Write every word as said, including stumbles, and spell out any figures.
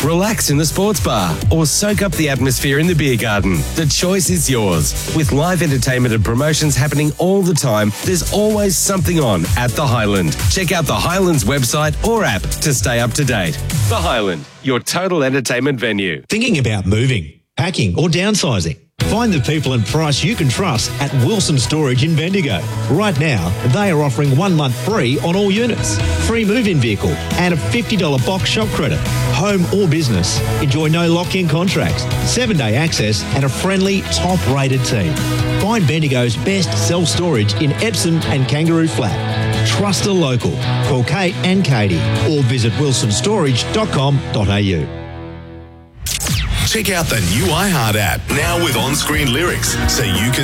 relax in the sports bar, or soak up the atmosphere in the beer garden. The choice is yours. With live entertainment and promotions happening all the time, there's always something on at the Highland. Check out the Highlands website or app to stay up to date. The Highland, your total entertainment venue. Thinking about moving, packing or downsizing? Find the people and price you can trust at Wilson Storage in Bendigo. Right now, they are offering one month free on all units, free move-in vehicle and a fifty dollars box shop credit. Home or business, enjoy no lock-in contracts, seven-day access and a friendly, top-rated team. Find Bendigo's best self-storage in Epsom and Kangaroo Flat. Trust a local. Call Kate and Katie or visit wilson storage dot com dot a u. Check out the new iHeart app, now with on-screen lyrics, so you can